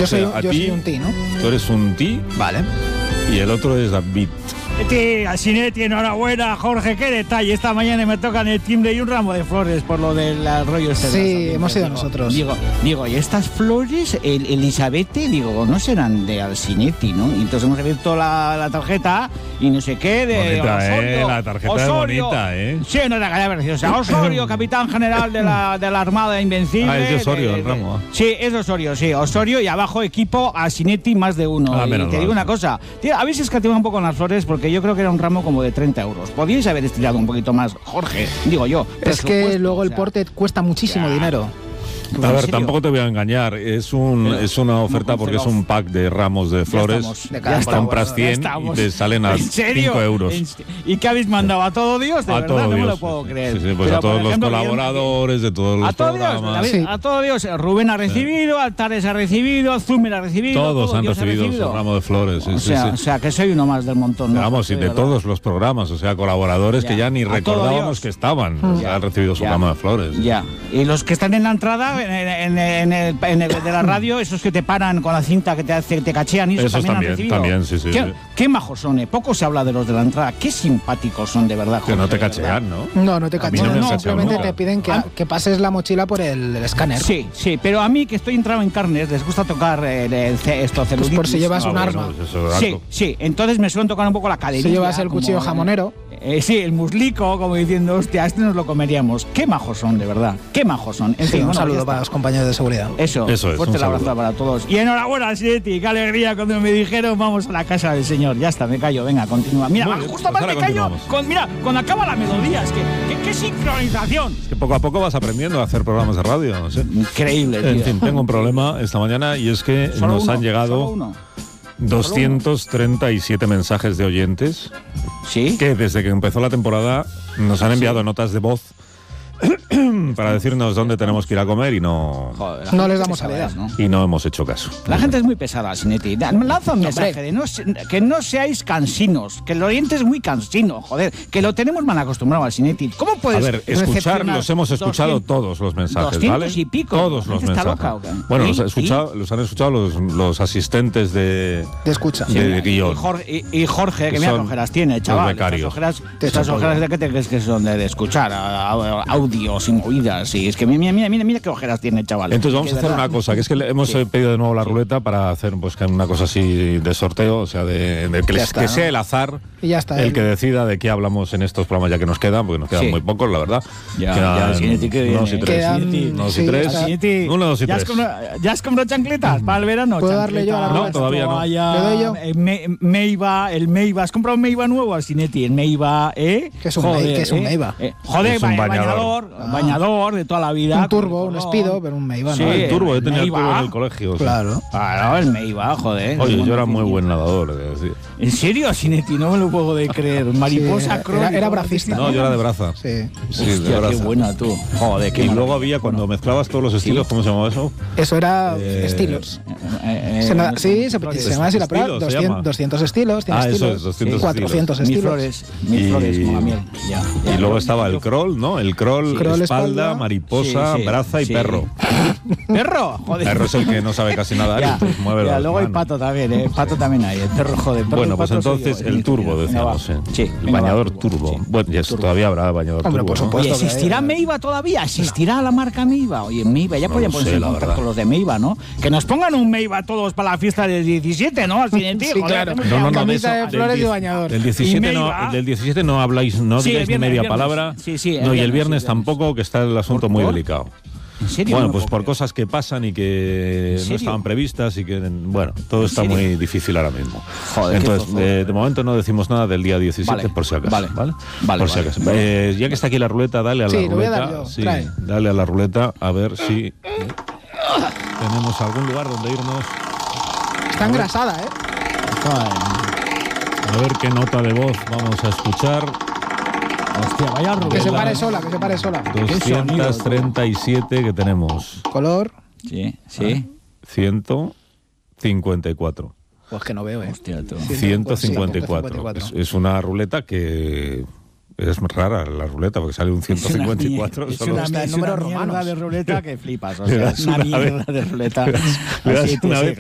Yo soy un ti, ¿no? Tú eres un ti. Vale. Y el otro es David. Asinetti, enhorabuena, Jorge, qué detalle. Esta mañana me tocan el timbre y un ramo de flores por lo del rollo este. Sí, hemos sido nosotros. Digo, y estas flores, Elizabeth, no serán de Asinetti, ¿no? Y entonces hemos abierto la tarjeta y no sé qué de bonita, Osorio. La tarjeta Osorio, es bonita, Sí, no era preciosa. Osorio, capitán general de la Armada Invencible. Es de Osorio el ramo. Sí, es de Osorio, sí. Osorio y abajo equipo Asinetti más de uno. Y te digo una cosa, tío, habéis escatimado un poco en las flores porque yo creo que era un ramo como de 30 euros. Podríais haber estirado un poquito más, Jorge, digo yo. Es que luego el porte cuesta muchísimo dinero. A ver, tampoco te voy a engañar, es una oferta porque es un pack de ramos de flores. Compras 100 y te salen a 5 euros. ¿Y qué habéis mandado? ¿A todo Dios? De verdad, no me lo puedo creer. Sí, pues pero a todos los colaboradores de todos los programas. A todo Dios. Rubén ha recibido, Altares ha recibido, Zumer ha recibido. Todos han recibido su ramo de flores. O sea, que soy uno más del montón. Vamos, y de todos los programas, o sea, colaboradores que ya ni recordábamos que estaban. Han recibido su ramo de flores. Ya. Y los que están en la entrada, en el de la radio, esos que te paran con la cinta que te cachean, y esos también han recibido. También, sí. Qué majos son, Poco se habla de los de la entrada. Qué simpáticos son, de verdad, Jorge. Que no te cachean, ¿no? No te cachean. No, simplemente te piden que pases la mochila por el escáner. Sí, pero a mí, que estoy entrado en carnes, les gusta tocar esto celulitis. Pues por si llevas un arma. Sí, entonces me suelen tocar un poco la caderilla. Si llevas el cuchillo jamonero. Sí, el muslico, como diciendo, hostia, este nos lo comeríamos. Qué majos son, de verdad. Qué majos son. En fin, un saludo para los compañeros de seguridad. Eso es. Fuerte el abrazo para todos. Y enhorabuena, Asinetti. Qué alegría cuando me dijeron, vamos a la casa del señor. Ya está, me callo. Venga, continúa. Mira, justo más me callo. Mira, cuando acaba la melodía. Es que qué sincronización. Es que poco a poco vas aprendiendo a hacer programas de radio. No sé. Increíble, tío. En fin, tengo un problema esta mañana y es que nos han llegado 237 mensajes de oyentes que desde que empezó la temporada nos han enviado notas de voz para decirnos dónde tenemos que ir a comer y no les damos salidas, ¿no? Y no hemos hecho caso. La gente es muy pesada, Asinetti. Lanza un mensaje de que no seáis cansinos, que el Oriente es muy cansino, joder, que lo tenemos mal acostumbrado, Asinetti. ¿Cómo puedes? A ver, los hemos escuchado 200, todos los mensajes, ¿vale? Y pico. Todos los mensajes. Loca, bueno, los han escuchado los asistentes de escucha. De guión. Y Jorge, que mira qué ojeras tiene, chaval. Los becarios. Estas ojeras de qué te crees que son de escuchar audios y movidas, y es que mira qué ojeras tiene, chaval. Entonces vamos a hacer una cosa, que es que hemos pedido de nuevo la ruleta para hacer pues una cosa así de sorteo, o sea, que sea el azar y ya está, el que decida de qué hablamos en estos programas ya que nos quedan, porque nos quedan muy pocos, la verdad. Ya, Asinetti, que viene. 1, 2 y 3. 1, 2 y 3. ¿Ya has comprado chancletas para el verano? ¿Puedo darle yo a la ruleta? No, todavía no. ¿Le doy yo? El Meiva. ¿Has comprado un Meiva nuevo, Asinetti? El Meiva, ¿Qué es un Meiva? Joder, es un bañador de toda la vida. Un turbo, un Speedo, pero un Meiva, ¿no? El turbo, yo tenía el turbo en el colegio. Claro. Claro, el Meiva, joder. Oye, yo era muy buen nadador, decir. ¿En serio, Asinetti? No me lo puedo de creer. Mariposa crónica. Era bracista. No, yo era de braza. Sí. De braza. Qué buena tú. Joder, qué. Y luego había, cuando mezclabas todos los estilos, ¿cómo se llamaba eso? Eso era estilos. Sí, se llama así la prueba. 200 estilos. Eso es, 200 400 estilos. Mil flores, como la miel. Y luego estaba el crawl, ¿no? El crawl, espalda, mariposa, braza y perro. ¿Perro? Joder. Perro es el que no sabe casi nada. Luego hay pato también, pato también hay. El perro, joder. Bueno, pues entonces el turbo, decíamos. El bañador turbo. Bueno, ya todavía habrá bañador turbo. Por supuesto. ¿Y existirá Meiva todavía? ¿Existirá la marca Meiva? Oye, Meiva, ya podían ponerse en contacto con los de Meiva, ¿no? Que nos pongan un Meiva todos para la fiesta del 17, ¿no? Al fin, sí, claro. No, camisa de flores y bañador. Del 17 no habláis, no digáis ni media palabra. No, y el viernes tampoco, que está el asunto muy delicado. ¿En serio? Bueno, pues por cosas que pasan y que no estaban previstas y que, bueno, todo está muy difícil ahora mismo. Joder, entonces, de momento no decimos nada del día 17, por si acaso. Vale. Por si acaso. Ya que está aquí la ruleta, dale a la ruleta. Voy a dar yo. Dale a la ruleta, a ver si tenemos algún lugar donde irnos. Está engrasada, A ver qué nota de voz vamos a escuchar. Hostia, vaya ruleta. Que se pare sola. 237 que tenemos. Color. Sí. 154. Pues que no veo, Hostia, tú. 154. Es una ruleta que es rara, la ruleta, porque sale un 154. Es una mierda de ruleta que flipas. O sea, es una mierda de ruleta.